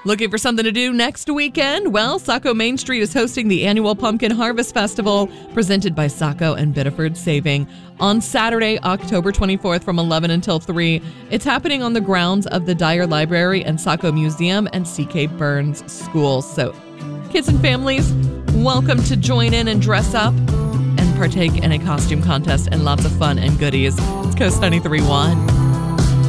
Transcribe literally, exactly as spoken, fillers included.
Looking for something to do next weekend? Well, Saco Main Street is hosting the annual Pumpkin Harvest Festival presented by Saco and Biddeford Saving on Saturday, October twenty-fourth from eleven until three. It's happening on the grounds of the Dyer Library and Saco Museum and C K Burns School. So kids and families, welcome to join in and dress up and partake in a costume contest and lots of fun and goodies. It's Coast ninety-three point one.